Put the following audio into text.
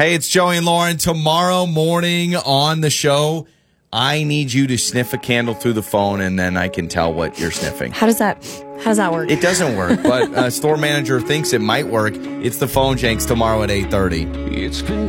Hey, it's Joey and Lauren. Tomorrow morning on the show, I need you to sniff a candle through the phone, and then I can tell what you're sniffing. How does that work? It doesn't work, but a store manager thinks it might work. It's the Phone Janks tomorrow at 8:30. It's been